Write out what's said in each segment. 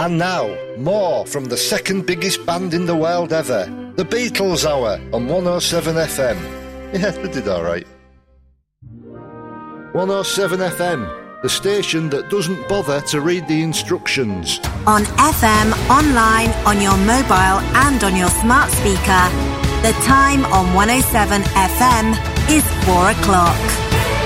And now, more from the second biggest band in the world ever, the Beatles Hour on 107 FM. Yeah, they did alright. 107 FM, the station that doesn't bother to read the instructions. On FM, online, on your mobile and on your smart speaker. The time on 107 FM is 4 o'clock.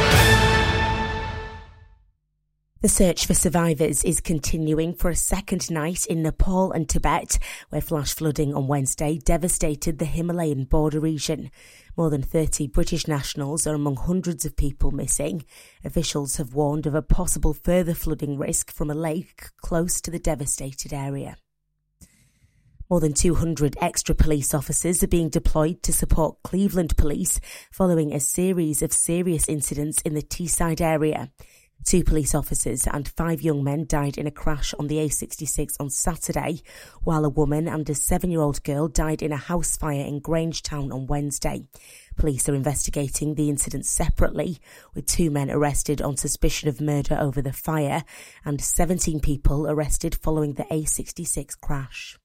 The search for survivors is continuing for a second night in Nepal and Tibet, where flash flooding on Wednesday devastated the Himalayan border region. More than 30 British nationals are among hundreds of people missing. Officials have warned of a possible further flooding risk from a lake close to the devastated area. More than 200 extra police officers are being deployed to support Cleveland police following a series of serious incidents in the Teesside area. 2 police officers and 5 young men died in a crash on the A66 on Saturday, while a woman and a 7-year-old girl died in a house fire in Grangetown on Wednesday. Police are investigating the incident separately, with 2 men arrested on suspicion of murder over the fire and 17 people arrested following the A66 crash.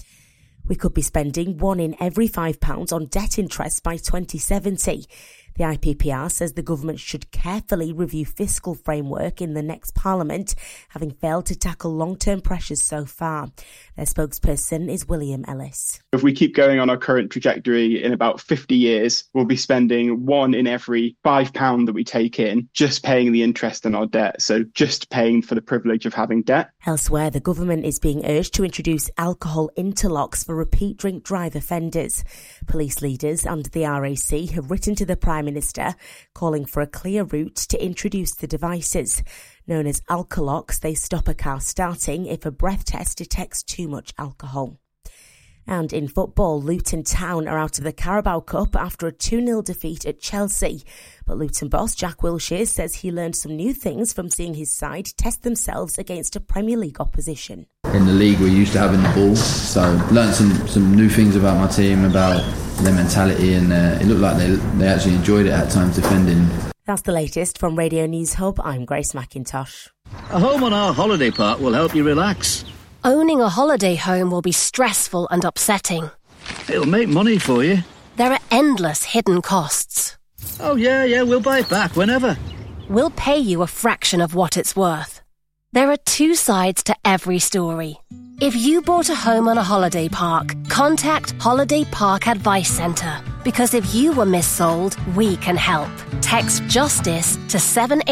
We could be spending £1 in every £5 on debt interest by 2070. The IPPR says the government should carefully review fiscal framework in the next parliament, having failed to tackle long-term pressures so far. Their spokesperson is William Ellis. If we keep going on our current trajectory, in about 50 years, we'll be spending £1 in every £5 that we take in, just paying the interest on our debt. So just paying for the privilege of having debt. Elsewhere, the government is being urged to introduce alcohol interlocks for repeat drink drive offenders. Police leaders and the RAC have written to the Prime Minister calling for a clear route to introduce the devices. Known as alcolocks, they stop a car starting if a breath test detects too much alcohol. And in football, Luton Town are out of the Carabao Cup after a 2-0 defeat at Chelsea. But Luton boss Jack Wilshere says he learned some new things from seeing his side test themselves against a Premier League opposition. In the league, we're used to having the ball, so learned some new things about my team, about their mentality, and it looked like they actually enjoyed it at times defending. That's the latest from Radio News Hub. I'm Grace McIntosh. A home on our holiday park will help you relax. Owning a holiday home will be stressful and upsetting. It'll make money for you. There are endless hidden costs. Oh, yeah, we'll buy it back whenever. We'll pay you a fraction of what it's worth. There are 2 sides to every story. If you bought a home on a holiday park, contact Holiday Park Advice Centre. Because if you were missold, we can help. Text JUSTICE to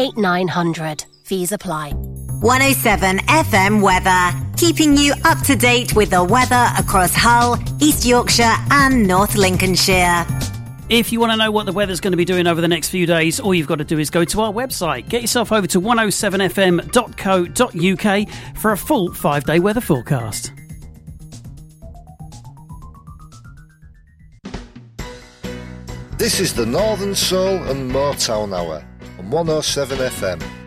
78900. Fees apply. 107 FM weather, keeping you up to date with the weather across Hull, East Yorkshire and North Lincolnshire. If you want to know what the weather's going to be doing over the next few days, all you've got to do is go to our website. Get yourself over to 107fm.co.uk for a full 5-day weather forecast. This is the Northern Soul and Motown Hour on 107 FM.